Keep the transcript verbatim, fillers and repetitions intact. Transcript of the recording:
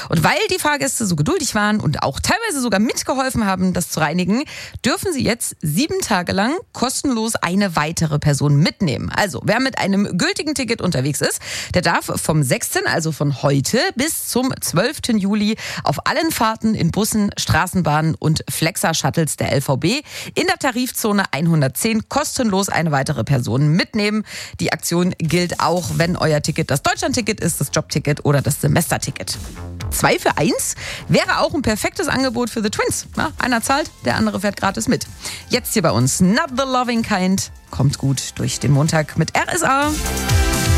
Und weil die Fahrgäste so geduldig waren und auch teilweise sogar mitgeholfen haben, das zu reinigen, dürfen sie jetzt sieben Tage lang kostenlos eine weitere Person mitnehmen. Also, wer mit einem gültigen Ticket unterwegs ist, der darf vom sechsten, also von heute, bis zum zwölften Juli auf allen Fahrten in Bussen, Straßenbahnen und Flexa-Shuttles der L V B in der Tarifzone hundertzehn kostenlos eine weitere Person mitnehmen. Die Aktion gilt auch, wenn euer Ticket das Deutschlandticket ist, das Jobticket oder das Semesterticket. Zwei für eins wäre auch ein perfektes Angebot für The Twins. Na, einer zahlt, der andere fährt gratis mit. Jetzt hier bei uns Not the Loving Kind. Kommt gut durch den Montag mit R S A.